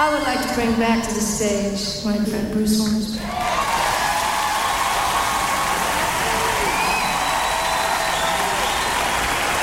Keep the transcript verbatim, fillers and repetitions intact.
I would like to bring back to the stage my friend Bruce Hornsby.